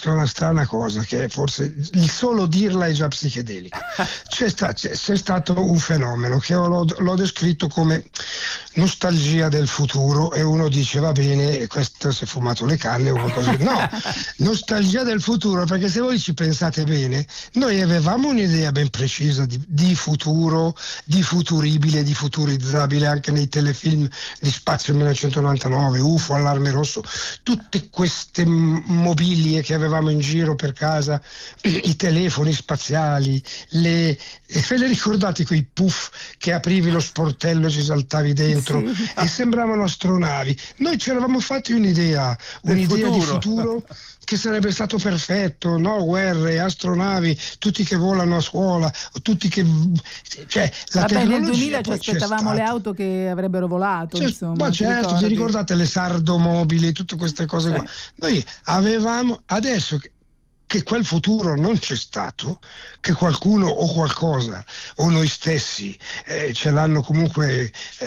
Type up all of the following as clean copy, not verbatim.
visto una strana cosa che forse il solo dirla è già psichedelica. C'è stato un fenomeno che l'ho descritto come nostalgia del futuro, e uno dice va bene, questo si è fumato le canne o qualcosa. No, nostalgia del futuro, perché se voi ci pensate bene, noi avevamo un'idea ben precisa di futuro, di futuribile, di futurizzabile, anche nei telefilm di Spazio 1999, UFO, Allarme Rosso, tutte queste mobilie che avevamo in giro per casa, i telefoni spaziali, ve le ricordate quei puff che aprivi lo sportello e ci saltavi dentro, sì, e sembravano astronavi? Noi ci eravamo fatti un'idea di futuro che sarebbe stato perfetto, no? Guerre, astronavi, tutti che volano a scuola, tutti che, cioè, la tecnologia. Nel 2000 ci aspettavamo le auto che avrebbero volato, insomma. Ma certo, ti ricordate le sardomobili, tutte queste cose qua. Noi avevamo, adesso che quel futuro non c'è stato, che qualcuno o qualcosa o noi stessi ce l'hanno comunque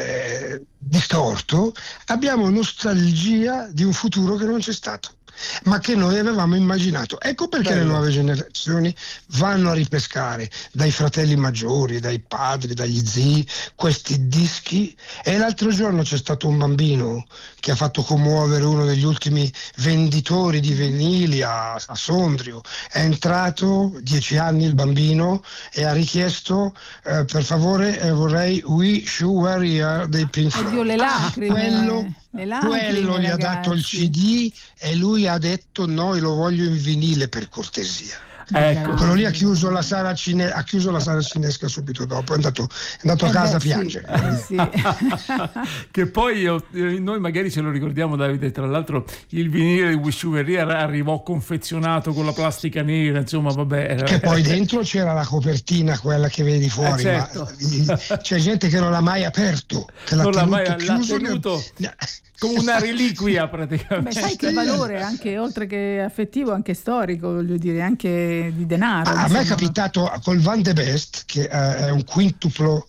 distorto, abbiamo nostalgia di un futuro che non c'è stato, ma che noi avevamo immaginato. Ecco perché le nuove generazioni vanno a ripescare dai fratelli maggiori, dai padri, dagli zii, questi dischi. E l'altro giorno c'è stato un bambino che ha fatto commuovere uno degli ultimi venditori di vinili a Sondrio. È entrato, 10 anni il bambino, e ha richiesto per favore vorrei Wish You Were Here dei Pink Floyd. Oddio, le lacrime. Quello gli ha dato il CD e lui ha detto no, lo voglio in vinile per cortesia. Ecco. Quello lì ha chiuso la sala cinesca subito dopo, è andato a casa a piangere. Sì. Che poi noi magari ce lo ricordiamo, Davide, tra l'altro il vinile di Wish You Were Here arrivò confezionato con la plastica nera, insomma, vabbè. Che poi dentro c'era la copertina, quella che vedi fuori, certo. Ma c'è gente che non l'ha mai aperto, che l'ha tenuto come una reliquia praticamente. Beh, sai che valore anche, oltre che affettivo, anche storico, voglio dire, anche di denaro. A me è capitato col Van de Best, che è un quintuplo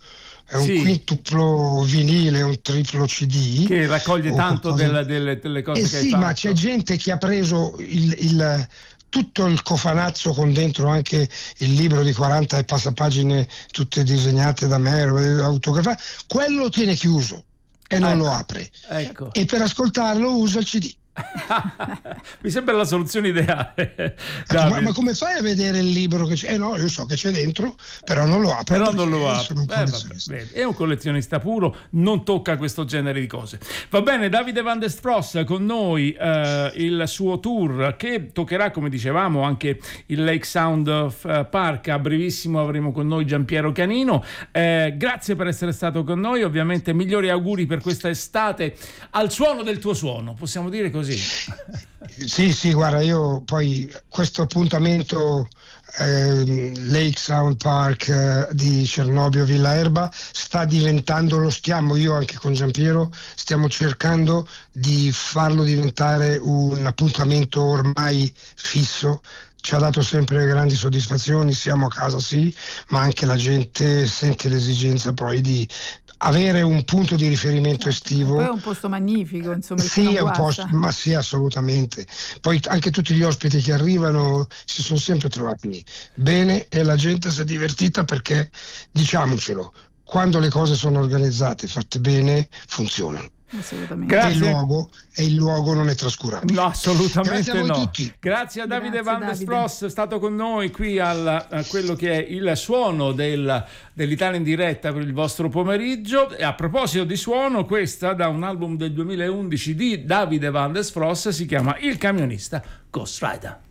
vinile, un triplo CD che raccoglie tanto delle cose che hai fatto. Ma c'è gente che ha preso tutto il cofanazzo con dentro anche il libro di 40 e passapagine tutte disegnate da me, autografate, quello lo tiene chiuso e non lo apre, ecco. E per ascoltarlo usa il CD. Mi sembra la soluzione ideale. Ma come fai a vedere il libro che c'è? No, io so che c'è dentro, però non lo apro. È un collezionista puro, non tocca questo genere di cose. Va bene, Davide Van der Spross con noi, il suo tour che toccherà, come dicevamo, anche il Lake Sound Park. A brevissimo avremo con noi Giampiero Canino. Grazie per essere stato con noi, ovviamente migliori auguri per questa estate al suono del tuo suono, possiamo dire così. Sì, guarda, io poi questo appuntamento Lake Sound Park di Cernobbio Villa Erba sta diventando, io anche con Giampiero stiamo cercando di farlo diventare un appuntamento ormai fisso. Ci ha dato sempre grandi soddisfazioni, siamo a casa sì, ma anche la gente sente l'esigenza poi di avere un punto di riferimento estivo. Poi è un posto magnifico, insomma. Sì, è un posto, ma sì, assolutamente. Poi anche tutti gli ospiti che arrivano si sono sempre trovati bene e la gente si è divertita, perché, diciamocelo, quando le cose sono organizzate, fatte bene, funzionano. Assolutamente. Grazie. E il luogo non è trascurabile. No, assolutamente Grazie a voi no. tutti. Grazie a Davide Van der Spross, è stato con noi qui a quello che è il suono dell'Italia in diretta per il vostro pomeriggio. E a proposito di suono, questa da un album del 2011 di Davide Van der Spross si chiama Il camionista Ghost Rider.